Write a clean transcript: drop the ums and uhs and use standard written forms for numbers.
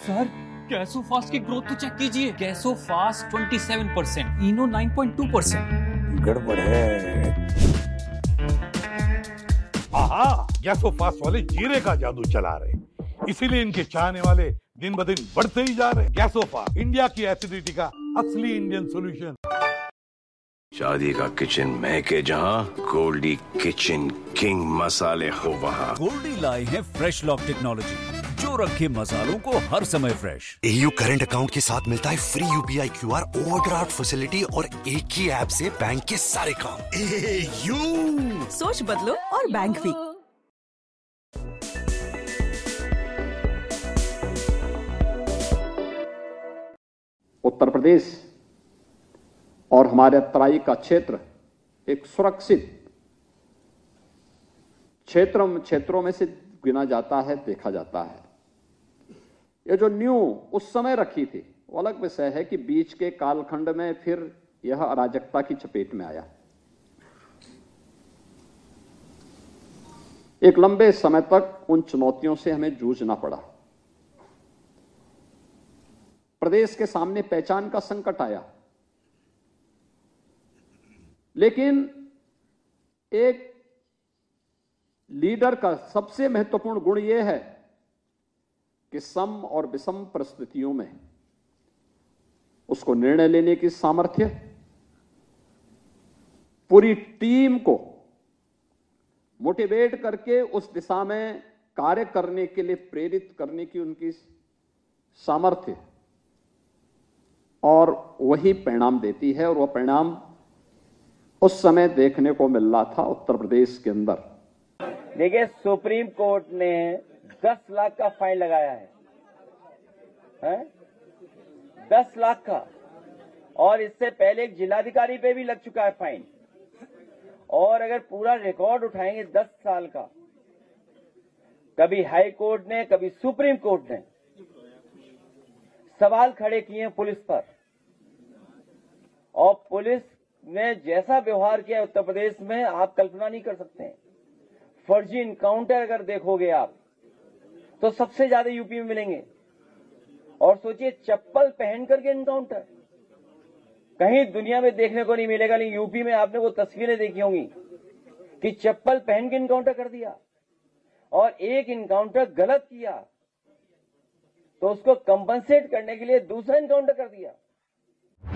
Sir Gasofast की growth तो check कीजिए, गैसोफास्ट 27%, इनो 9.2%। गड़बड़ है। आहा, गैसोफास्ट वाले जीरे का जादू चला रहे, इसीलिए इनके चाहने वाले दिन ब दिन बढ़ते ही जा रहे। गैसोफास्ट, इंडिया की एसिडिटी का असली इंडियन सॉल्यूशन। शादी का किचन महके जहां, गोल्डी किचन किंग मसाले हो वहां। गोल्डी लाए हैं फ्रेश लॉक टेक्नोलॉजी, जो रखे मसालों को हर समय फ्रेश। AU करंट अकाउंट के साथ मिलता है free UPI QR overdraft facility और एक ही ऐप से बैंक के सारे काम। AU सोच बदलो और बैंक भी। उत्तर प्रदेश और हमारे तराई का क्षेत्र एक सुरक्षित क्षेत्रों में से गिना जाता है, देखा जाता है। ये जो न्यू उस समय रखी थी वो अलग विषय है कि बीच के कालखंड में फिर यह अराजकता की चपेट में आया। एक लंबे समय तक उन चुनौतियों से हमें जूझना पड़ा। प्रदेश के सामने पहचान का संकट आया, लेकिन एक लीडर का सबसे महत्वपूर्ण गुण यह है कि सम और विषम परिस्थितियों में उसको निर्णय लेने की सामर्थ्य, पूरी टीम को मोटिवेट करके उस दिशा में कार्य करने के लिए प्रेरित करने की उनकी सामर्थ्य, और वही परिणाम देती है। और वह परिणाम उस समय देखने को मिल रहा था उत्तर प्रदेश के अंदर। देखिए, सुप्रीम कोर्ट ने 10 लाख का फाइन लगाया है 10 लाख का, और इससे पहले एक जिलाधिकारी पे भी लग चुका है फाइन। और अगर पूरा रिकॉर्ड उठाएंगे 10 साल का, कभी हाई कोर्ट ने कभी सुप्रीम कोर्ट ने सवाल खड़े किए हैं पुलिस पर, और पुलिस ने जैसा व्यवहार किया उत्तर प्रदेश में आप कल्पना नहीं कर सकते हैं। फर्जी इनकाउंटर अगर देखोगे आप तो सबसे ज्यादा यूपी में मिलेंगे। और सोचिए, चप्पल पहन करके इनकाउंटर कहीं दुनिया में देखने को नहीं मिलेगा, लेकिन यूपी में आपने वो तस्वीरें देखी होंगी कि चप्पल पहन के इनकाउंटर कर दिया, और एक इनकाउंटर गलत किया तो उसको कंपनसेट करने के लिए दूसरा इनकाउंटर कर दिया।